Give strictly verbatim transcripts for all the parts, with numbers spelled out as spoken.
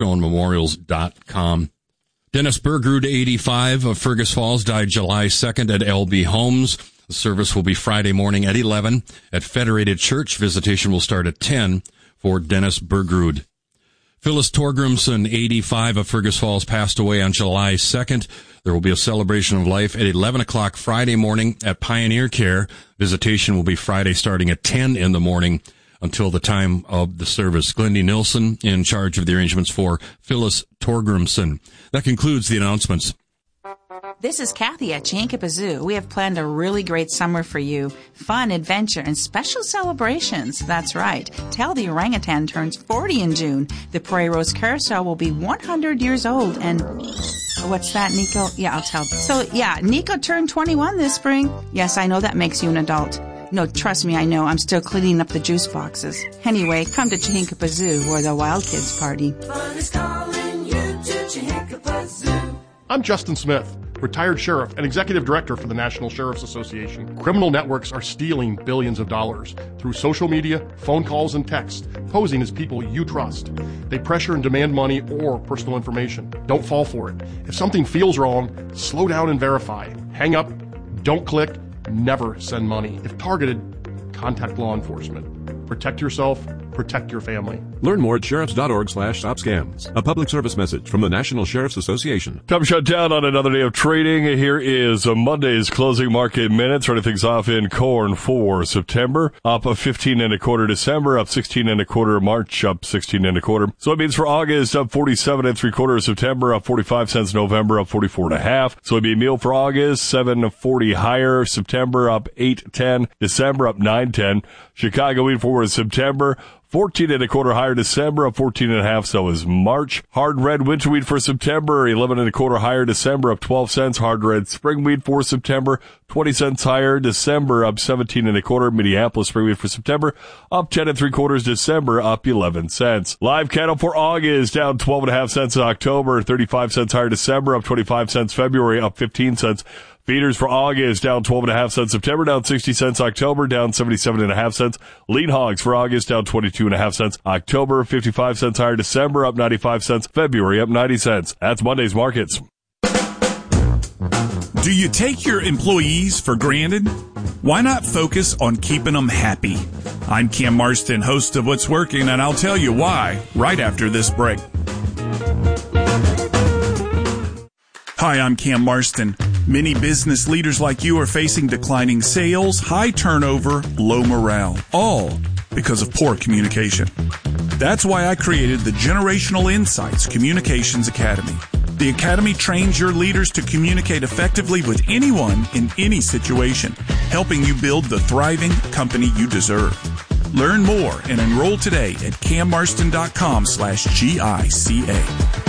stone memorials dot com. Dennis Bergrud, eighty-five, of Fergus Falls, died July second at L B Homes. The service will be Friday morning at eleven at Federated Church. Visitation will start at ten for Dennis Bergrud. Phyllis Torgrimson, eighty-five, of Fergus Falls, passed away on July second. There will be a celebration of life at eleven o'clock Friday morning at Pioneer Care. Visitation will be Friday starting at ten in the morning until the time of the service. Glendy Nilsson in charge of the arrangements for Phyllis Torgrimson. That concludes the announcements. This is Kathy at Chihinkapa Zoo. We have planned a really great summer for you. Fun, adventure, and special celebrations. That's right. Tell the orangutan turns forty in June. The Prairie Rose Carousel will be one hundred years old. And what's that, Nico? Yeah, I'll tell. So, yeah, Nico turned twenty-one this spring. Yes, I know that makes you an adult. No, trust me, I know. I'm still cleaning up the juice boxes. Anyway, come to Chihinkapa Zoo, where the wild kids party. Fun is calling you to Chihinkapa Zoo. I'm Justin Smith, retired sheriff and executive director for the National Sheriff's Association. Criminal networks are stealing billions of dollars through social media, phone calls, and text, posing as people you trust. They pressure and demand money or personal information. Don't fall for it. If something feels wrong, slow down and verify. Hang up, don't click, never send money. If targeted, contact law enforcement. Protect yourself, protect your family. Learn more at sheriffs.org slash stop scams. A public service message from the National Sheriff's Association. Time to shut down on another day of trading. Here is Monday's closing market minutes. Starting things off in corn for September. Up a fifteen and a quarter December. Up sixteen and a quarter March. Up sixteen and a quarter. Soybeans for August. Up forty-seven and three quarters September. Up forty-five cents November. Up forty-four and a half. Soybean meal for August. seven forty higher. September. Up eight ten. December. Up nine ten. Chicago wheat forward September. fourteen and a quarter higher December, up fourteen and a half, so is March. Hard red winter wheat for September, eleven and a quarter higher December, up twelve cents. Hard red spring wheat for September, twenty cents higher December, up seventeen and a quarter. Minneapolis spring wheat for September, up ten and three quarters December, up eleven cents. Live cattle for August, down twelve and a half cents in October, thirty-five cents higher December, up twenty-five cents February, up fifteen cents. Feeders for August, down twelve and a half cents September, down sixty cents October, down seventy-seven and a half cents. Lean hogs for August, down twenty-two and a half cents October, fifty-five cents higher December, up ninety-five cents February, up ninety cents. That's Monday's markets. Do you take your employees for granted? Why not focus on keeping them happy? I'm Cam Marston, host of What's Working, and I'll tell you why right after this break. Hi, I'm Cam Marston. Many business leaders like you are facing declining sales, high turnover, low morale, all because of poor communication. That's why I created the Generational Insights Communications Academy. The Academy trains your leaders to communicate effectively with anyone in any situation, helping you build the thriving company you deserve. Learn more and enroll today at cammarston.com slash GICA.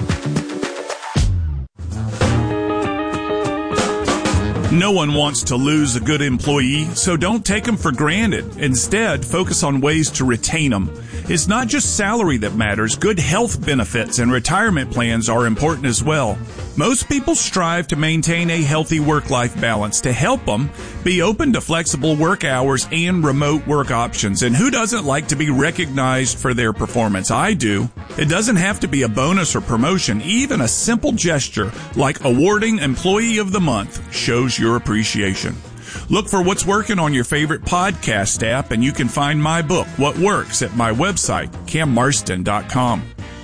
No one wants to lose a good employee, so don't take them for granted. Instead, focus on ways to retain them. It's not just salary that matters. Good health benefits and retirement plans are important as well. Most people strive to maintain a healthy work-life balance. To help them, be open to flexible work hours and remote work options. And who doesn't like to be recognized for their performance? I do. It doesn't have to be a bonus or promotion. Even a simple gesture like awarding Employee of the Month shows your appreciation. Look for What's Working on your favorite podcast app, and you can find my book, What Works, at my website, cam marston dot com.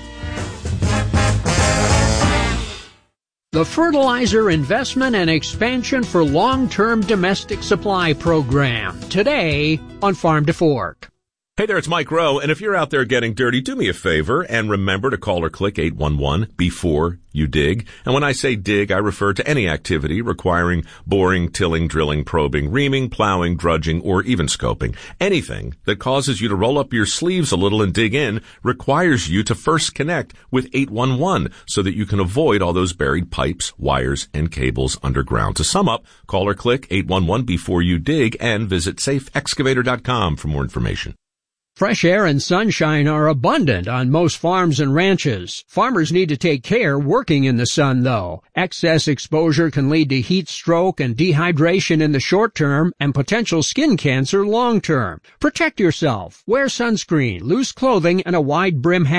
The Fertilizer Investment and Expansion for Long-Term Domestic Supply Program, today on Farm to Fork. Hey there, it's Mike Rowe, and if you're out there getting dirty, do me a favor and remember to call or click eight one one before you dig. And when I say dig, I refer to any activity requiring boring, tilling, drilling, probing, reaming, plowing, drudging, or even scoping. Anything that causes you to roll up your sleeves a little and dig in requires you to first connect with eight one one so that you can avoid all those buried pipes, wires, and cables underground. To sum up, call or click eight one one before you dig and visit safe excavator dot com for more information. Fresh air and sunshine are abundant on most farms and ranches. Farmers need to take care working in the sun, though. Excess exposure can lead to heat stroke and dehydration in the short term and potential skin cancer long term. Protect yourself. Wear sunscreen, loose clothing, and a wide brim hat.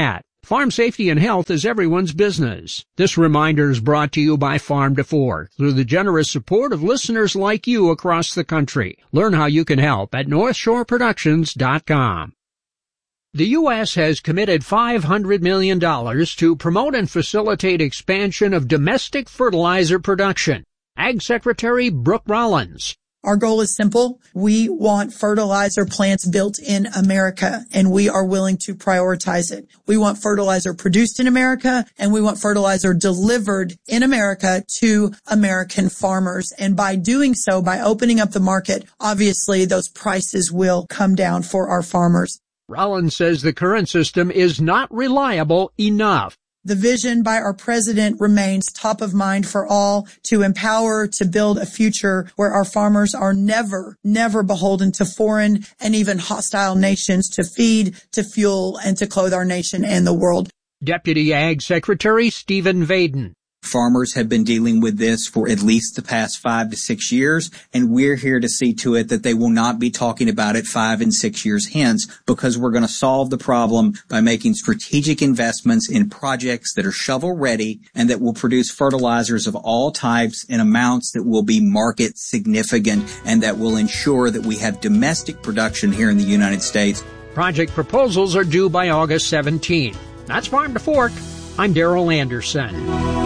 Farm safety and health is everyone's business. This reminder is brought to you by Farm to Fork through the generous support of listeners like you across the country. Learn how you can help at north shore productions dot com. The U S has committed five hundred million dollars to promote and facilitate expansion of domestic fertilizer production. Ag Secretary Brooke Rollins. Our goal is simple. We want fertilizer plants built in America, and we are willing to prioritize it. We want fertilizer produced in America, and we want fertilizer delivered in America to American farmers. And by doing so, by opening up the market, obviously those prices will come down for our farmers. Rollins says the current system is not reliable enough. The vision by our president remains top of mind for all, to empower, to build a future where our farmers are never, never beholden to foreign and even hostile nations to feed, to fuel, and to clothe our nation and the world. Deputy Ag Secretary Stephen Vaden. Farmers have been dealing with this for at least the past five to six years, and we're here to see to it that they will not be talking about it five and six years hence, because we're going to solve the problem by making strategic investments in projects that are shovel-ready and that will produce fertilizers of all types in amounts that will be market significant and that will ensure that we have domestic production here in the United States. Project proposals are due by August seventeenth. That's Farm to Fork. I'm Darrell Anderson.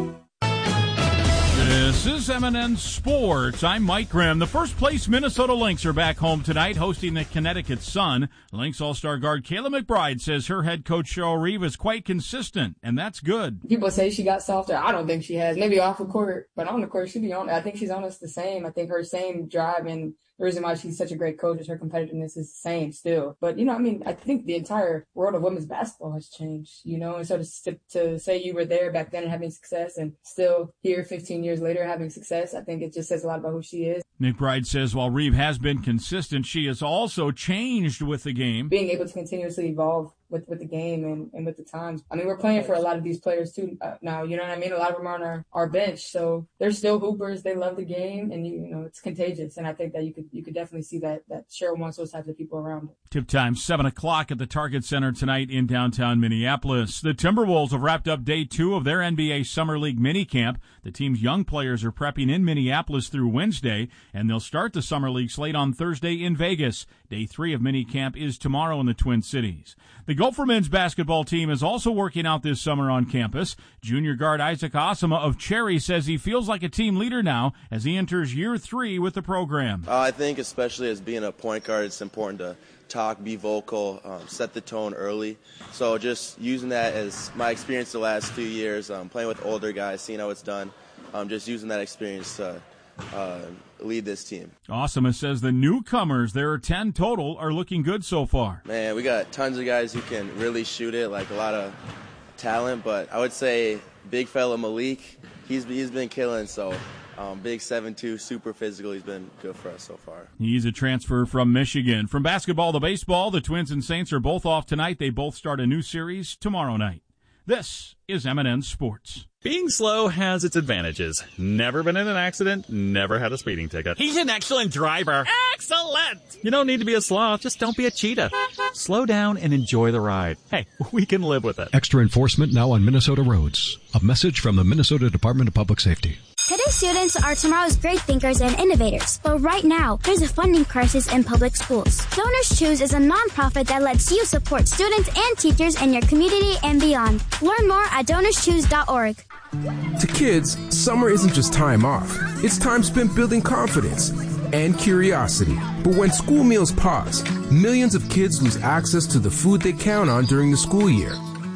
This is M and N Sports. I'm Mike Grimm. The first place Minnesota Lynx are back home tonight, hosting the Connecticut Sun. Lynx All-Star guard Kayla McBride says her head coach Cheryl Reeve is quite consistent, and that's good. People say she got softer. I don't think she has. Maybe off the court, but on the court, she'll be on. I think she's on us the same. I think her same drive and the reason why she's such a great coach is her competitiveness is the same still. But, you know, I mean, I think the entire world of women's basketball has changed, you know, and so to, to say you were there back then and having success and still here fifteen years later having success, I think it just says a lot about who she is. McBride says while Reeve has been consistent, she has also changed with the game. Being able to continuously evolve with, with the game and, and with the times. I mean, we're playing for a lot of these players too uh, now, you know what I mean? A lot of them are on our, our bench, so they're still hoopers. They love the game, and, you, you know, it's contagious. And I think that you could you could definitely see that, that Cheryl wants those types of people around her. Tip time, seven o'clock at the Target Center tonight in downtown Minneapolis. The Timberwolves have wrapped up day two of their N B A Summer League minicamp. The team's young players are prepping in Minneapolis through Wednesday, and they'll start the Summer League slate on Thursday in Vegas. Day three of minicamp is tomorrow in the Twin Cities. The Gopher men's basketball team is also working out this summer on campus. Junior guard Isaac Osama of Cherry says he feels like a team leader now as he enters year three with the program. Uh, I think especially as being a point guard, it's important to talk, be vocal, um, set the tone early. So just using that as my experience the last few years, um, playing with older guys, seeing how it's done, um, just using that experience to uh, lead this team. Osama says the newcomers, there are ten total, are looking good so far. Man, we got tons of guys who can really shoot it, like a lot of talent, but I would say big fella Malik, he's, he's been killing, so um, big seven two, super physical, he's been good for us so far. He's a transfer from Michigan. From basketball to baseball, the Twins and Saints are both off tonight. They both start a new series tomorrow night. This is M and N Sports. Being slow has its advantages. Never been in an accident, never had a speeding ticket. He's an excellent driver. Excellent! You don't need to be a sloth, just don't be a cheetah. Slow down and enjoy the ride. Hey, we can live with it. Extra enforcement now on Minnesota roads. A message from the Minnesota Department of Public Safety. Today's students are tomorrow's great thinkers and innovators. But right now, there's a funding crisis in public schools. Donors Choose is a nonprofit that lets you support students and teachers in your community and beyond. Learn more at donors choose dot org. To kids, summer isn't just time off. It's time spent building confidence and curiosity. But when school meals pause, millions of kids lose access to the food they count on during the school year.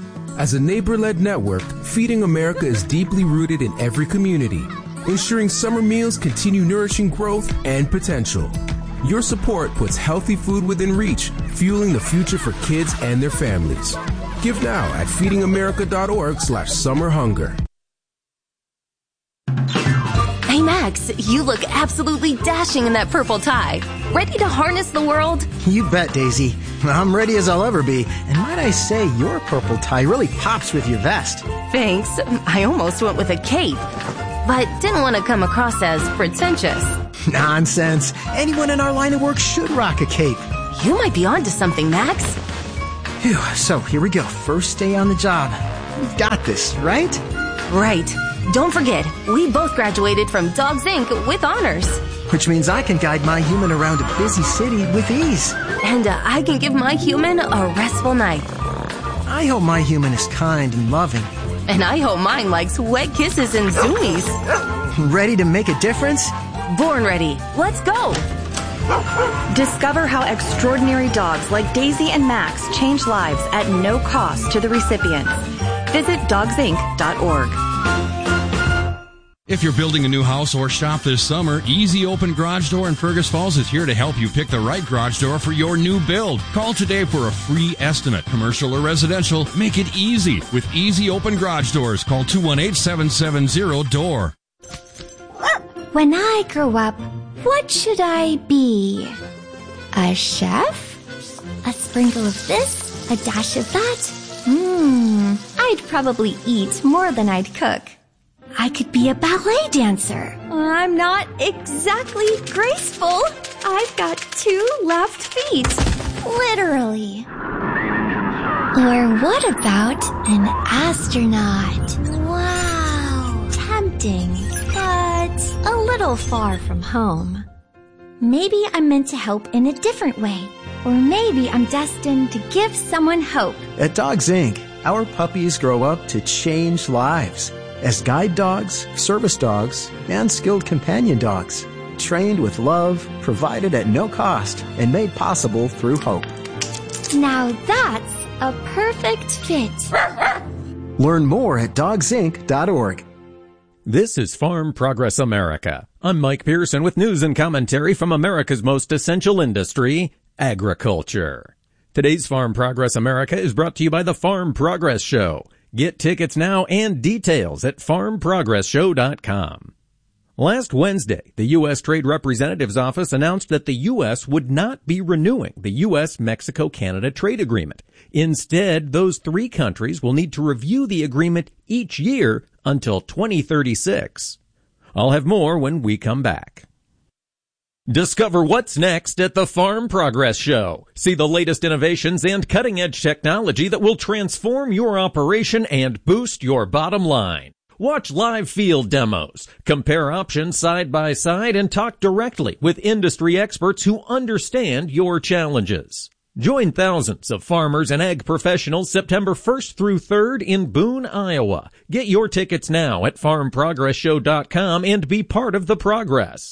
As a neighbor-led network, Feeding America is deeply rooted in every community, ensuring summer meals continue nourishing growth and potential. Your support puts healthy food within reach, fueling the future for kids and their families. Give now at feeding america dot org slash summer hunger. Hey Max, you look absolutely dashing in that purple tie. Ready to harness the world? You bet, Daisy. I'm ready as I'll ever be. And might I say, your purple tie really pops with your vest. Thanks. I almost went with a cape, but didn't want to come across as pretentious. Nonsense. Anyone in our line of work should rock a cape. You might be onto something, Max. Phew, so here we go. First day on the job. We've got this, right? Right. Don't forget, we both graduated from Dogs Incorporated with honors. Which means I can guide my human around a busy city with ease. And uh, I can give my human a restful night. I hope my human is kind and loving. And I hope mine likes wet kisses and zoomies. Ready to make a difference? Born ready. Let's go. Discover how extraordinary dogs like Daisy and Max change lives at no cost to the recipients. Visit dogs inc dot org. If you're building a new house or shop this summer, Easy Open Garage Door in Fergus Falls is here to help you pick the right garage door for your new build. Call today for a free estimate. Commercial or residential, make it easy with Easy Open Garage Doors. Call two one eight, seven seven zero, D O O R. When I grow up, what should I be? A chef? A sprinkle of this? A dash of that? Hmm, I'd probably eat more than I'd cook. I could be a ballet dancer. I'm not exactly graceful. I've got two left feet. Literally. Or what about an astronaut? Wow. Tempting, but a little far from home. Maybe I'm meant to help in a different way. Or maybe I'm destined to give someone hope. At Dogs Incorporated, our puppies grow up to change lives. As guide dogs, service dogs, and skilled companion dogs. Trained with love, provided at no cost, and made possible through hope. Now that's a perfect fit. Learn more at dogs inc dot org. This is Farm Progress America. I'm Mike Pearson with news and commentary from America's most essential industry, agriculture. Today's Farm Progress America is brought to you by the Farm Progress Show. Get tickets now and details at farm progress show dot com. Last Wednesday, the U S Trade Representative's Office announced that the U S would not be renewing the U S Mexico Canada trade agreement. Instead, those three countries will need to review the agreement each year until twenty thirty-six. I'll have more when we come back. Discover what's next at the Farm Progress Show. See the latest innovations and cutting-edge technology that will transform your operation and boost your bottom line. Watch live field demos, compare options side by side, and talk directly with industry experts who understand your challenges. Join thousands of farmers and ag professionals September first through third in Boone, Iowa. Get your tickets now at farm progress show dot com and be part of the progress.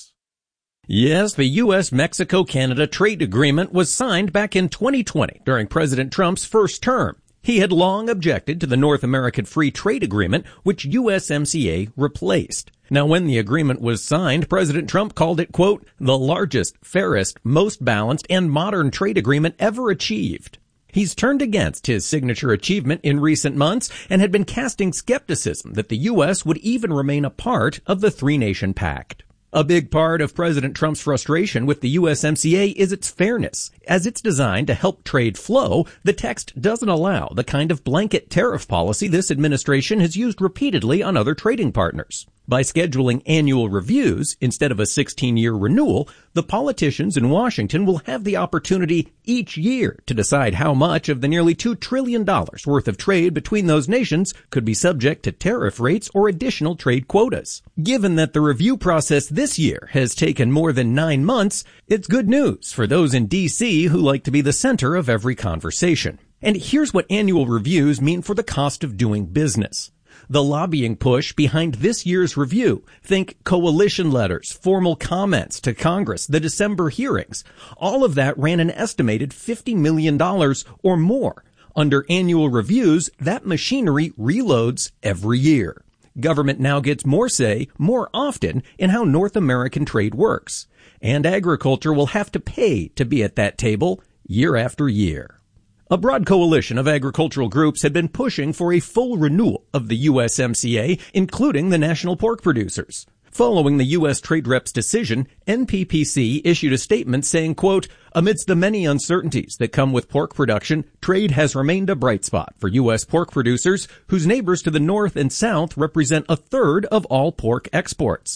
Yes, the U S Mexico Canada trade agreement was signed back in twenty twenty during President Trump's first term. He had long objected to the North American Free Trade Agreement, which U S M C A replaced. Now, when the agreement was signed, President Trump called it, quote, the largest, fairest, most balanced, and modern trade agreement ever achieved. He's turned against his signature achievement in recent months and had been casting skepticism that the U S would even remain a part of the three-nation pact. A big part of President Trump's frustration with the U S M C A is its fairness. As it's designed to help trade flow, the text doesn't allow the kind of blanket tariff policy this administration has used repeatedly on other trading partners. By scheduling annual reviews instead of a sixteen-year renewal, the politicians in Washington will have the opportunity each year to decide how much of the nearly two trillion dollars worth of trade between those nations could be subject to tariff rates or additional trade quotas. Given that the review process this year has taken more than nine months, it's good news for those in D C who like to be the center of every conversation. And here's what annual reviews mean for the cost of doing business. The lobbying push behind this year's review, think coalition letters, formal comments to Congress, the December hearings, all of that ran an estimated fifty million dollars or more. Under annual reviews, that machinery reloads every year. Government now gets more say, more often, in how North American trade works. And agriculture will have to pay to be at that table year after year. A broad coalition of agricultural groups had been pushing for a full renewal of the U S M C A, including the national pork producers. Following the U S Trade Rep's decision, N P P C issued a statement saying, quote, amidst the many uncertainties that come with pork production, trade has remained a bright spot for U S pork producers, whose neighbors to the north and south represent a third of all pork exports.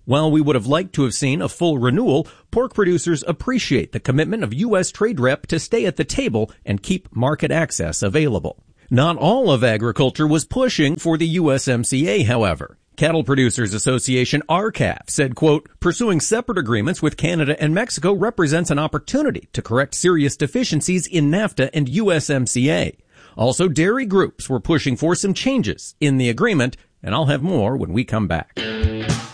While we would have liked to have seen a full renewal, pork producers appreciate the commitment of U S Trade Rep to stay at the table and keep market access available. Not all of agriculture was pushing for the U S M C A, however. Cattle Producers Association R C A F said, quote, pursuing separate agreements with Canada and Mexico represents an opportunity to correct serious deficiencies in NAFTA and U S M C A. Also, dairy groups were pushing for some changes in the agreement, and I'll have more when we come back.